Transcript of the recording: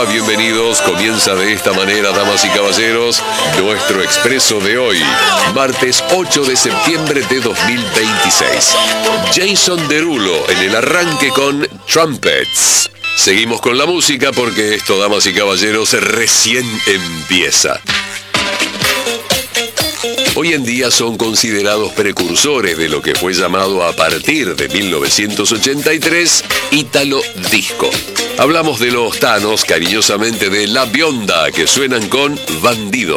más bienvenidos. Comienza de esta manera, damas y caballeros, nuestro expreso de hoy, martes 8 de septiembre de 2026. Jason Derulo en el arranque con Trumpets. Seguimos con la música porque esto, damas y caballeros, recién empieza. Hoy en día son considerados precursores de lo que fue llamado a partir de 1983 Ítalo Disco. Hablamos de los tanos, cariñosamente de La Bionda, que suenan con Bandido.